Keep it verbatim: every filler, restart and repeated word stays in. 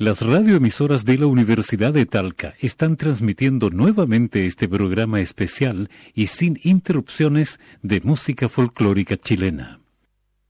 Las radioemisoras de la Universidad de Talca están transmitiendo nuevamente este programa especial y sin interrupciones de música folclórica chilena.